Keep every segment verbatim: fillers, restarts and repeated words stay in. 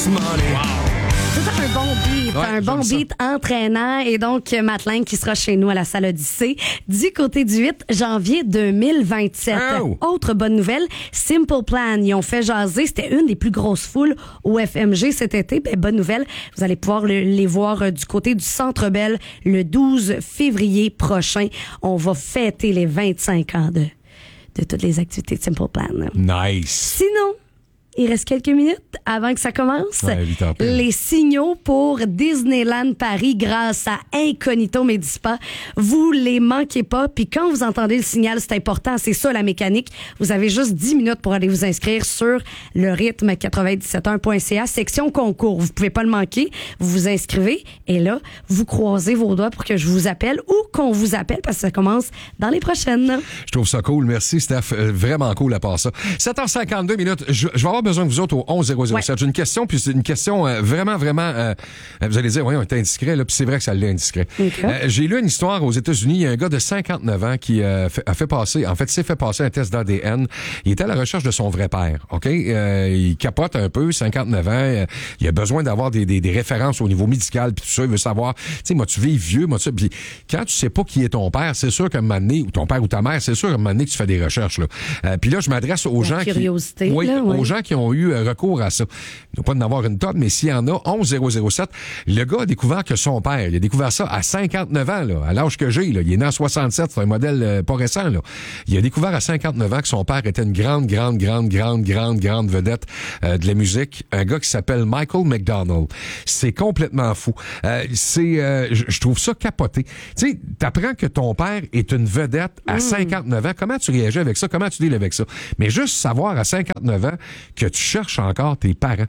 this money. Wow. C'est un bon beat, Ouais, un bon beat ça. entraînant. Et donc, Matt Lang qui sera chez nous à la Salle Odyssée du côté du huit janvier deux mille vingt-sept. Oh. Autre bonne nouvelle, Simple Plan. Ils ont fait jaser. C'était une des plus grosses foules au F M G cet été. Ben, bonne nouvelle, vous allez pouvoir le, les voir euh, du côté du Centre Bell le douze février prochain. On va fêter les vingt-cinq ans de, de toutes les activités de Simple Plan. Nice. Sinon, il reste quelques minutes avant que ça commence. Ouais, vite en pile. Les signaux pour Disneyland Paris grâce à Incognito Medispa. Vous les manquez pas. Puis quand vous entendez le signal, c'est important. C'est ça la mécanique. Vous avez juste dix minutes pour aller vous inscrire sur le rythme quatre-vingt-dix-sept un point c a, section concours. Vous pouvez pas le manquer. Vous vous inscrivez et là, vous croisez vos doigts pour que je vous appelle ou qu'on vous appelle parce que ça commence dans les prochaines. Je trouve ça cool. Merci, Steph. Euh, vraiment cool à part ça. sept heures cinquante-deux minutes. Je, je vais avoir besoin de vous autres au onze zéro zéro sept. Ouais. J'ai une question, puis c'est une question euh, vraiment, vraiment... Euh, vous allez dire, oui, on est indiscret, là, puis c'est vrai que ça l'est indiscret. Okay. Euh, j'ai lu une histoire aux États-Unis. Il y a un gars de cinquanteneuf ans qui euh, fait, a fait passer, en fait, s'est fait passer un test d'A D N. Il était à la recherche de son vrai père, OK? Euh, il capote un peu, cinquante-neuf ans. Euh, il a besoin d'avoir des, des, des références au niveau médical, puis tout ça. Il veut savoir, tu sais, moi, tu vis vieux, moi, tu sais. Puis quand tu sais pas qui est ton père, c'est sûr qu'à un moment donné, ou ton père ou ta mère, c'est sûr qu'à un moment donné que tu fais des recherches, là. Euh, puis là, je m'adresse aux la gens curiosité, qui... Oui, là, aux ouais. gens qui ont eu recours à ça. Il ne doit pas en avoir une tonne, mais s'il y en a, onze zéro zéro sept, le gars a découvert que son père, il a découvert ça à cinquante-neuf ans, là, à l'âge que j'ai, là. Il est né en soixante-sept, c'est un modèle euh, pas récent, là. Il a découvert à cinquante-neuf ans que son père était une grande, grande, grande, grande, grande, grande vedette euh, de la musique. Un gars qui s'appelle Michael McDonald. C'est complètement fou. Euh, c'est, euh, je trouve ça capoté. Tu sais, t'apprends que ton père est une vedette à mmh. cinquante-neuf ans. Comment tu réagis avec ça? Comment tu deals avec ça? Mais juste savoir à cinquante-neuf ans que tu cherches encore tes parents.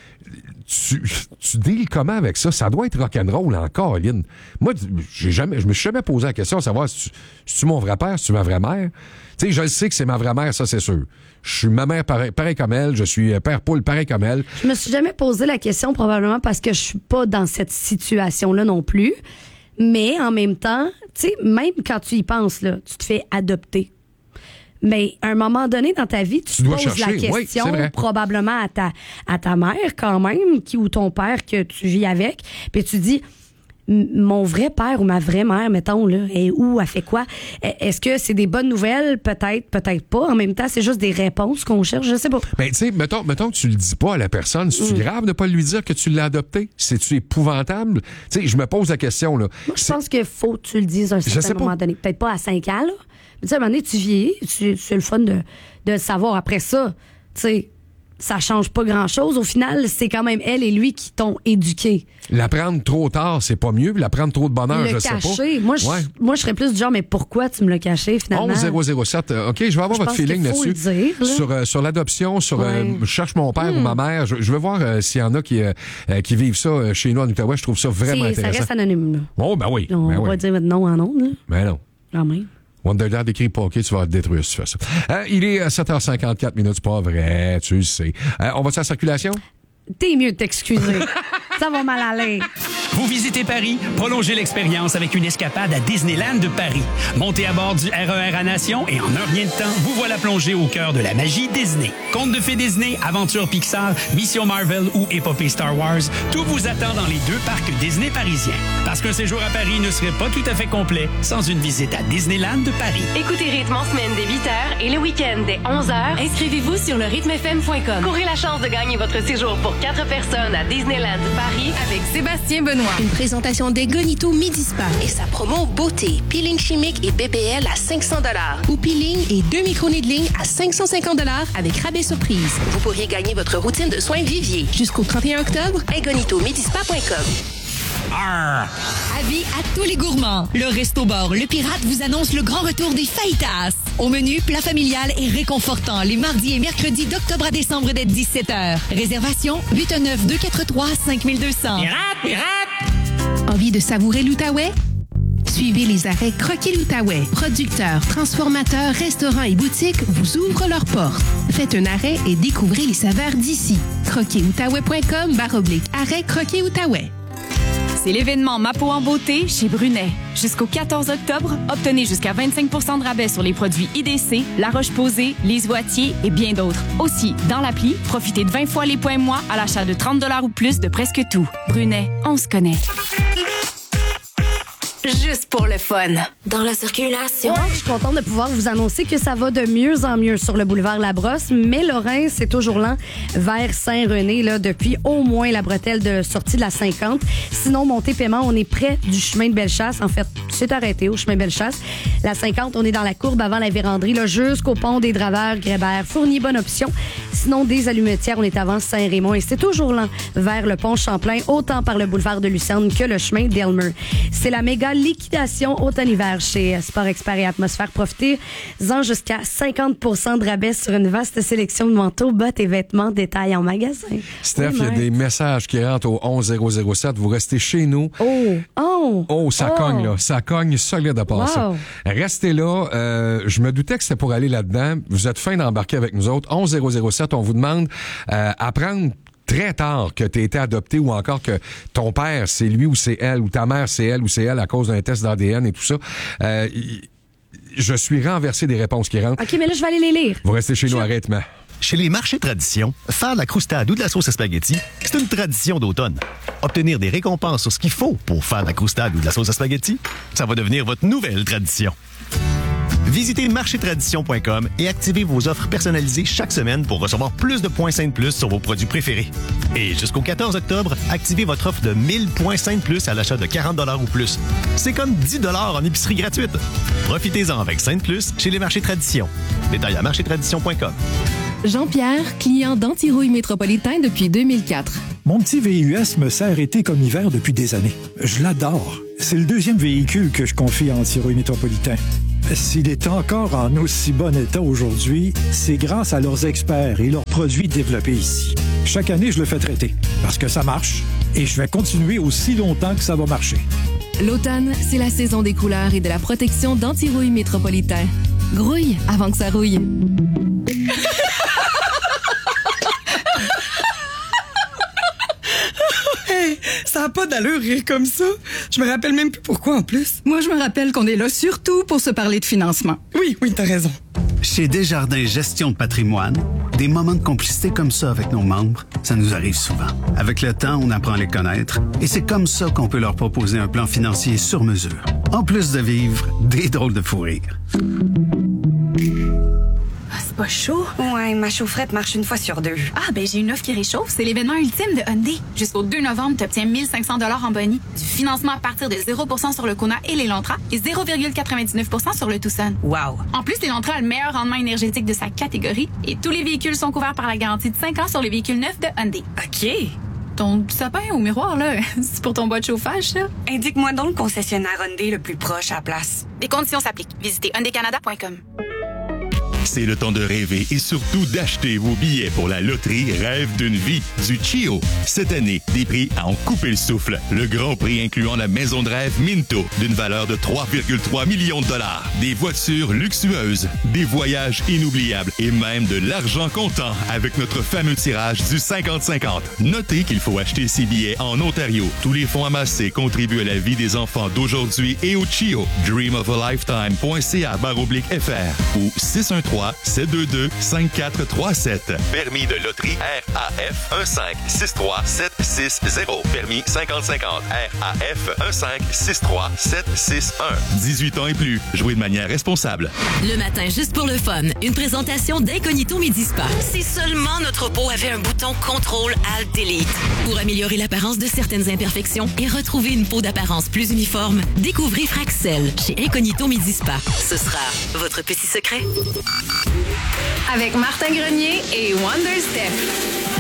Tu, tu deals comment avec ça? Ça doit être rock'n'roll encore, Lynn. Moi, j'ai jamais, je me suis jamais posé la question de savoir si tu, si tu es mon vrai père, si tu es ma vraie mère. Tu sais, je le sais que c'est ma vraie mère, ça, c'est sûr. Je suis ma mère pareil, pareil comme elle, je suis père poule pareil comme elle. Je me suis jamais posé la question, probablement parce que je suis pas dans cette situation-là non plus. Mais en même temps, tu sais, même quand tu y penses, là, tu te fais adopter. Mais à un moment donné dans ta vie, tu, tu te poses chercher. la question oui, probablement à ta, à ta mère quand même, qui, ou ton père que tu vis avec, puis tu dis, mon vrai père ou ma vraie mère, mettons, là, est où, elle fait quoi? Est-ce que c'est des bonnes nouvelles? Peut-être, peut-être pas. En même temps, c'est juste des réponses qu'on cherche, je sais pas. Ben, tu sais, mettons, mettons que tu le dis pas à la personne, c'est-tu mm. grave de pas lui dire que tu l'as adopté? C'est-tu épouvantable? Tu sais, je me pose la question, là. Moi, je pense qu'il faut que tu le dises à un certain moment donné. Peut-être pas à cinq ans, là. Mais tu sais, à un moment donné, tu vieillis, tu, c'est le fun de, de le savoir. Après ça, tu sais, ça change pas grand-chose. Au final, c'est quand même elle et lui qui t'ont éduqué. L'apprendre trop tard, c'est pas mieux. L'apprendre trop de bonheur, le je cacher. sais pas. Moi, je, ouais. moi, je serais plus du genre, mais pourquoi tu me l'as caché, finalement? onze zéro zéro sept. OK, je vais avoir je votre feeling là-dessus. Dire, là. Sur, euh, sur l'adoption, sur ouais. euh, je cherche mon père mmh. ou ma mère. Je, je veux voir euh, s'il y en a qui, euh, qui vivent ça euh, chez nous en Outaouais. Je trouve ça vraiment c'est, intéressant. Ça reste anonyme, là. Oh, ben oui. On ben va oui. dire votre nom en ondes, là. Ben non. Quand même. Wonderland écrit pas, OK, tu vas te détruire si tu fais ça. Euh, il est sept heures cinquante-quatre minutes, c'est pas vrai, tu le sais. Euh, on va-tu à la circulation? T'es mieux de t'excuser. Ça va mal aller. Vous visitez Paris? Prolongez l'expérience avec une escapade à Disneyland de Paris. Montez à bord du R E R à Nation et en un rien de temps, vous voilà plongé au cœur de la magie Disney. Contes de fées Disney, aventures Pixar, Mission Marvel ou épopée Star Wars, tout vous attend dans les deux parcs Disney parisiens. Parce qu'un séjour à Paris ne serait pas tout à fait complet sans une visite à Disneyland de Paris. Écoutez Rythme en semaine dès huit heures et le week-end dès onze heures. Inscrivez-vous sur le rythme f m point com. Courez la chance de gagner votre séjour pour quatre personnes à Disneyland Paris avec Sébastien Benoît. Une présentation d'Incognito Medispa et sa promo beauté, peeling chimique et B B L à cinq cents dollars ou peeling et deux micro-needling à cinq cent cinquante dollars avec rabais surprise. Vous pourriez gagner votre routine de soins Vivier jusqu'au trente et un octobre. Incognito Medispa point com. Arr! Avis à tous les gourmands. Le Resto Bar Le Pirate vous annonce le grand retour des fajitas. Au menu, plat familial et réconfortant les mardis et mercredis d'octobre à décembre dès dix-sept heures. Réservation huit un neuf deux quatre trois cinq deux zéro zéro. Pirate, pirate! Envie de savourer l'Outaouais? Suivez les arrêts Croquis l'Outaouais. Producteurs, transformateurs, restaurants et boutiques vous ouvrent leurs portes. Faites un arrêt et découvrez les saveurs d'ici. croquis outaouais point com barre oblique arrêt Croquis Outaouais. C'est l'événement Ma peau en beauté chez Brunet. Jusqu'au quatorze octobre, obtenez jusqu'à vingt-cinq pour cent de rabais sur les produits I D C, La Roche-Posay, Lise Wattier et bien d'autres. Aussi, dans l'appli, profitez de vingt fois les points moi à l'achat de trente dollars ou plus de presque tout. Brunet, on se connaît. Juste pour le fun. Dans la circulation. Ouais, je suis contente de pouvoir vous annoncer que ça va de mieux en mieux sur le boulevard Labrosse, mais Lorrain, c'est toujours lent vers Saint-René, là, depuis au moins la bretelle de sortie de la cinquante. Sinon, montée paiement, on est près du chemin de Bellechasse. En fait, c'est arrêté au chemin Bellechasse. La cinquante, on est dans la courbe avant la véranderie, là, jusqu'au pont des Draveurs, Grébert, Fournier, bonne option. Sinon, des Allumetières, on est avant Saint-Raymond et c'est toujours lent vers le pont Champlain, autant par le boulevard de Lucerne que le chemin d'Elmer. C'est la méga liquidation automne-hiver chez Sport Expert et Atmosphère. Profitez-en jusqu'à cinquante pour cent de rabais sur une vaste sélection de manteaux, bottes et vêtements détail en magasin. Steph, il y a des messages qui rentrent au onze zéro zéro sept. Vous restez chez nous. Oh! Oh! Oh, ça oh. cogne, là. Ça cogne solide à part wow. ça. Restez là. Euh, je me doutais que c'était pour aller là-dedans. Vous êtes fin d'embarquer avec nous autres. onze zéro zéro sept, on vous demande euh, à prendre très tard que tu as été adopté ou encore que ton père, c'est lui ou c'est elle, ou ta mère, c'est elle ou c'est elle à cause d'un test d'A D N et tout ça. Euh, je suis renversé des réponses qui rentrent. OK, mais là, je vais aller les lire. Vous restez chez je... nous, arrêtement. Chez les marchés tradition, faire de la croustade ou de la sauce à spaghetti, c'est une tradition d'automne. Obtenir des récompenses sur ce qu'il faut pour faire de la croustade ou de la sauce à spaghetti, ça va devenir votre nouvelle tradition. Visitez marché tradition point com et activez vos offres personnalisées chaque semaine pour recevoir plus de points Saint Plus sur vos produits préférés. Et jusqu'au quatorze octobre, activez votre offre de mille points Saint Plus à l'achat de quarante dollars ou plus. C'est comme dix dollars en épicerie gratuite. Profitez-en avec Saint Plus chez les marchés tradition. Détail à marché tradition point com. Jean-Pierre, client d'Antirouille Métropolitain depuis deux mille quatre. Mon petit V U S me sert été comme hiver depuis des années. Je l'adore. C'est le deuxième véhicule que je confie à Antirouille Métropolitain. S'il est encore en aussi bon état aujourd'hui, c'est grâce à leurs experts et leurs produits développés ici. Chaque année, je le fais traiter parce que ça marche et je vais continuer aussi longtemps que ça va marcher. L'automne, c'est la saison des couleurs et de la protection d'Antirouille Métropolitain. Grouille avant que ça rouille. Hey, ça n'a pas d'allure rire comme ça. Je me rappelle même plus pourquoi en plus. Moi, je me rappelle qu'on est là surtout pour se parler de financement. Oui, oui, t'as raison. Chez Desjardins Gestion de patrimoine, des moments de complicité comme ça avec nos membres, ça nous arrive souvent. Avec le temps, on apprend à les connaître et c'est comme ça qu'on peut leur proposer un plan financier sur mesure. En plus de vivre des drôles de fou rire. C'est pas chaud? Ouais, ma chaufferette marche une fois sur deux. Ah, ben j'ai une offre qui réchauffe. C'est l'événement ultime de Hyundai. Jusqu'au deux novembre, tu obtiens mille cinq cents dollars en boni, du financement à partir de zéro pour cent sur le Kona et l'Elantra et zéro virgule quatre-vingt-dix-neuf pour cent sur le Tucson. Wow! En plus, l'Elantra a le meilleur rendement énergétique de sa catégorie et tous les véhicules sont couverts par la garantie de cinq ans sur les véhicules neufs de Hyundai. OK. Ton sapin au miroir, là, c'est pour ton bois de chauffage, ça? Indique-moi donc le concessionnaire Hyundai le plus proche à la place. Des conditions s'appliquent. Visitez hyundai canada point com. C'est le temps de rêver et surtout d'acheter vos billets pour la loterie Rêve d'une vie du Chio. Cette année, des prix à en couper le souffle. Le grand prix incluant la maison de rêve Minto d'une valeur de trois virgule trois millions de dollars. Des voitures luxueuses, des voyages inoubliables et même de l'argent comptant avec notre fameux tirage du cinquante cinquante. Notez qu'il faut acheter ses billets en Ontario. Tous les fonds amassés contribuent à la vie des enfants d'aujourd'hui et au Chio. dream of a lifetime point c a barre oblique F R ou six un trois sept deux deux cinq quatre trois sept. Permis de loterie R A F un cinq six trois sept six zéro. Permis cinquante cinquante R A F un cinq six trois sept six un. dix-huit ans et plus. Jouez de manière responsable. Le matin, juste pour le fun, une présentation d'Incognito Midi Spa. Si seulement notre peau avait un bouton contrôle alt delete pour améliorer l'apparence de certaines imperfections et retrouver une peau d'apparence plus uniforme, découvrez Fraxel chez Incognito Midi Spa. Ce sera votre petit secret. Avec Martin Grenier et Wonder Steph.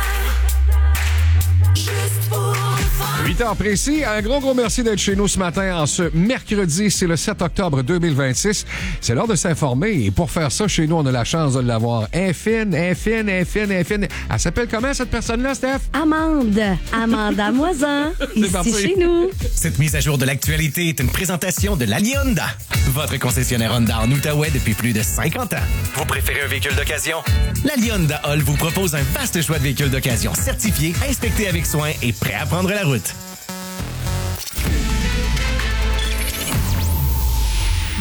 huit heures précis. Un gros, gros merci d'être chez nous ce matin en ce mercredi. C'est le sept octobre deux mille vingt-six. C'est l'heure de s'informer. Et pour faire ça, chez nous, on a la chance de l'avoir. Elle est fine, elle est fine, elle est fine, elle est fine. Elle s'appelle comment, cette personne-là, Steph? Amande. Amanda Moisan. Ici parti. Chez nous. Cette mise à jour de l'actualité est une présentation de l'Ali Honda, votre concessionnaire Honda en Outaouais depuis plus de cinquante ans. Vous préférez un véhicule d'occasion? L'Ali Honda Hall vous propose un vaste choix de véhicules d'occasion certifiés, inspectés avec soin et prêts à prendre la route.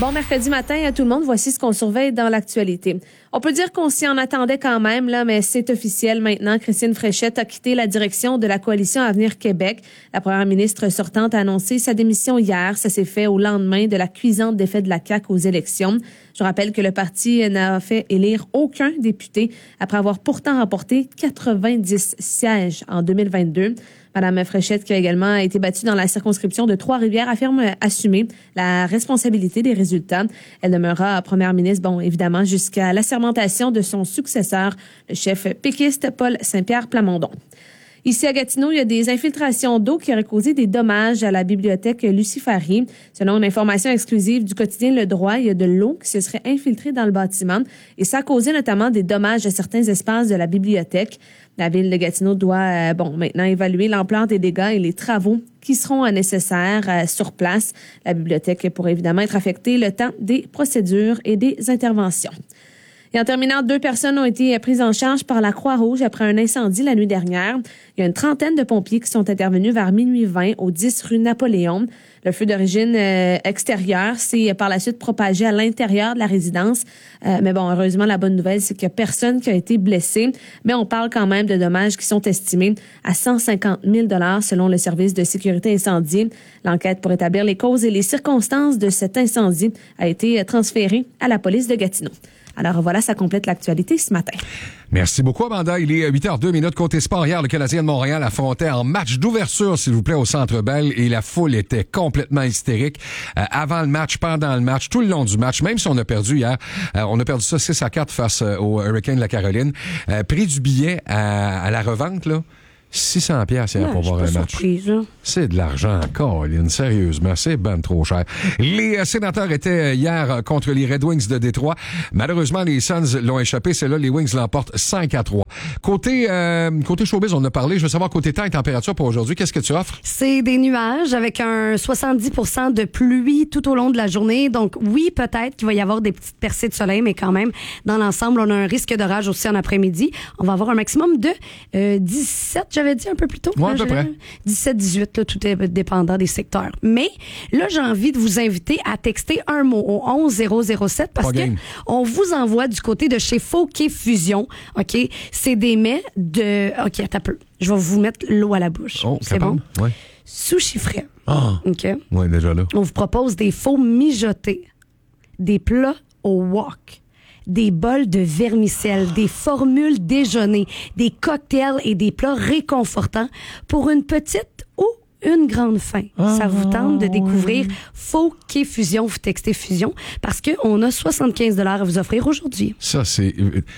Bon mercredi matin à tout le monde. Voici ce qu'on surveille dans l'actualité. On peut dire qu'on s'y en attendait quand même, là, mais c'est officiel maintenant. Christine Fréchette a quitté la direction de la Coalition Avenir Québec. La première ministre sortante a annoncé sa démission hier. Ça s'est fait au lendemain de la cuisante défaite de la C A Q aux élections. Je rappelle que le parti n'a fait élire aucun député après avoir pourtant remporté quatre-vingt-dix sièges en deux mille vingt-deux. Madame Fréchette, qui a également été battue dans la circonscription de Trois-Rivières, affirme assumer la responsabilité des résultats. Elle demeurera première ministre, bon, évidemment, jusqu'à l'assermentation de son successeur, le chef péquiste Paul Saint-Pierre Plamondon. Ici à Gatineau, il y a des infiltrations d'eau qui auraient causé des dommages à la bibliothèque Lucifari. Selon une information exclusive du quotidien Le Droit, il y a de l'eau qui se serait infiltrée dans le bâtiment et ça a causé notamment des dommages à certains espaces de la bibliothèque. La ville de Gatineau doit, euh, bon, maintenant évaluer l'ampleur des dégâts et les travaux qui seront nécessaires euh, sur place. La bibliothèque pourrait évidemment être affectée le temps des procédures et des interventions. Et en terminant, deux personnes ont été prises en charge par la Croix-Rouge après un incendie la nuit dernière. Il y a une trentaine de pompiers qui sont intervenus vers minuit vingt au dix rue Napoléon. Le feu d'origine euh, extérieure s'est par la suite propagé à l'intérieur de la résidence. Euh, mais bon, heureusement, la bonne nouvelle, c'est qu'il n'y a personne qui a été blessé. Mais on parle quand même de dommages qui sont estimés à cent cinquante mille dollars selon le service de sécurité incendie. L'enquête pour établir les causes et les circonstances de cet incendie a été transférée à la police de Gatineau. Alors voilà, ça complète l'actualité ce matin. Merci beaucoup, Amanda. Il est huit heures deux minutes. Côté sport, hier, le Canadien de Montréal affrontait en match d'ouverture, s'il vous plaît, au Centre Bell, et la foule était complètement hystérique. Euh, avant le match, pendant le match, tout le long du match, même si on a perdu hier, euh, on a perdu ça six à quatre face euh, au Hurricane de la Caroline. Euh, prix du billet à, à la revente, là, six cents piastres hier ouais, pour voir un match. Surprise, hein? C'est de l'argent, Colin, sérieusement, c'est ben trop cher. Les euh, sénateurs étaient hier euh, contre les Red Wings de Détroit. Malheureusement, les Suns l'ont échappé. C'est là, les Wings l'emportent cinq à trois. Côté euh, côté showbiz, on en a parlé. Je veux savoir, côté temps et température pour aujourd'hui, qu'est-ce que tu offres? C'est des nuages avec un soixante-dix pour cent de pluie tout au long de la journée. Donc oui, peut-être qu'il va y avoir des petites percées de soleil, mais quand même, dans l'ensemble, on a un risque d'orage aussi en après-midi. On va avoir un maximum de euh, dix-sept, j'avais dit un peu plus tôt. Ouais, à peu près. dix-sept dix-huit, là, tout est dépendant des secteurs. Mais là, j'ai envie de vous inviter à texter un mot au onze zéro zéro sept parce que on vous envoie du côté de chez Fauquet Fusion. OK? C'est des mets de... OK, attends un peu. Je vais vous mettre l'eau à la bouche. Oh, c'est bon? Ouais. Sushi frais. Ah! OK? Ouais, déjà là. On vous propose des faux mijotés, des plats au wok, des bols de vermicelle, des formules déjeuner, des cocktails et des plats réconfortants pour une petite ou une grande faim. Ah, ça vous tente de découvrir oui. Fauquet Fusion. Vous textez Fusion parce qu'on a soixante-quinze dollars à vous offrir aujourd'hui. Ça, c'est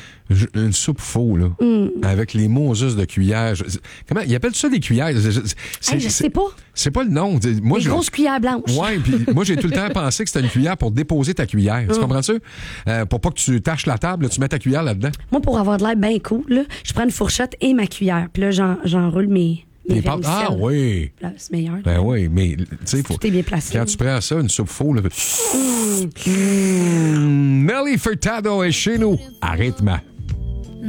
une soupe faux, là. Mm. Avec les Moses de cuillères. Comment, ils appellent ça des cuillères? C'est, hey, je sais pas. C'est pas le nom. Moi, des grosses cuillères blanches. Ouais, puis moi, j'ai tout le temps pensé que c'était une cuillère pour déposer ta cuillère. Mm. Tu comprends-tu? Euh, pour pas que tu tâches la table, là, tu mets ta cuillère là-dedans. Moi, pour avoir de l'air bien cool, là, je prends une fourchette et ma cuillère. Puis là, j'en, j'enroule mes... Les pâtes, ah oui. Là, c'est meilleur. Ben oui, mais tu sais, faut. Tout est bien placé. Quand tu prends ça, une soupe faux, là. Mm. Mm. Nelly Furtado est chez nous. À rythme.